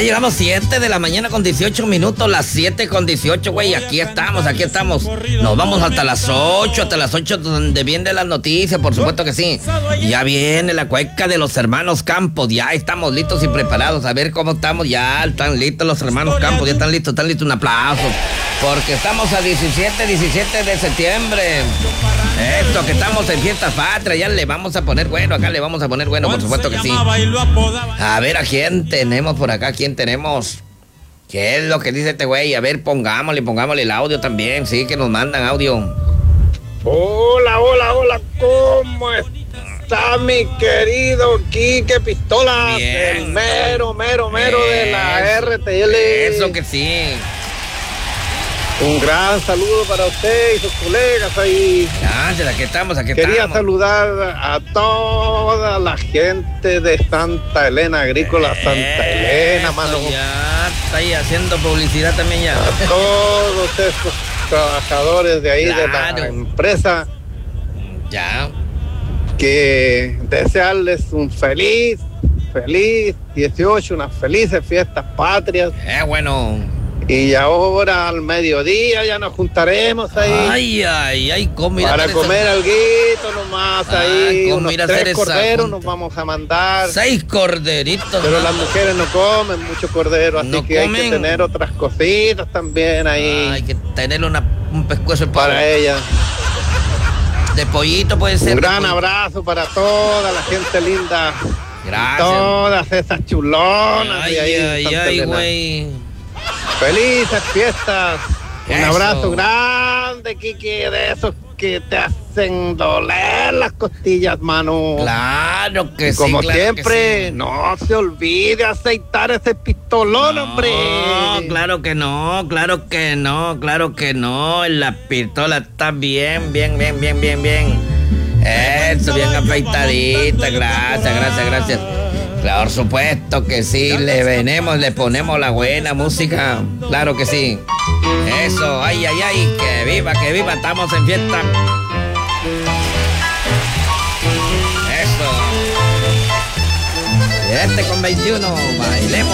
Ya llegamos 7 de la mañana con 18 minutos, las 7 con 18, güey. Aquí estamos. Nos vamos hasta las 8, donde vienen las noticias, por supuesto que sí. Ya viene la cueca de los hermanos Campos. Ya estamos listos y preparados. A ver cómo estamos. Ya están listos los hermanos Campos. Ya están listos. Un aplauso. Porque estamos a 17 de septiembre. Esto, que estamos en fiestas patrias. Ya le vamos a poner bueno. Acá le vamos a poner bueno, por supuesto que sí. A ver, ¿a quién tenemos por acá? ¿Quién tenemos? ¿Qué es lo que dice este güey? A ver, pongámosle el audio también. Sí, que nos mandan audio. Hola, ¿cómo está mi querido Quique Pistola? Bien. El mero de la RTL. Eso que sí. Un gran saludo para usted y sus colegas ahí. Ángel, aquí estamos. Quería saludar a toda la gente de Santa Elena, Agrícola Santa Elena, mano. Ya está ahí haciendo publicidad también ya. A todos esos trabajadores de ahí, de la empresa. Ya. Que desearles un feliz 18, unas felices fiestas patrias. Bueno. Y ahora al mediodía ya nos juntaremos ahí. Ay, ¿cómo para comer alguito nomás ahí. Unos 3 corderos nos vamos a mandar. 6 corderitos. Pero las mujeres no comen mucho cordero, así que hay que tener otras cositas también ahí. Hay que tener un pescuezo para ellas. De pollito puede ser. Un gran abrazo para toda la gente linda. Gracias. Todas esas chulonas de ahí. Ay, güey. Felices fiestas. Un abrazo grande, Kiki, de esos que te hacen doler las costillas, mano. Claro que sí. Como siempre, no se olvide aceitar ese pistolón, hombre. No, claro que no. La pistola está bien. Eso, bien afeitadita. Gracias. Claro, por supuesto que sí, le ponemos la buena música, claro que sí. Eso, ay, que viva, estamos en fiesta. Eso. 7 con 21, bailemos.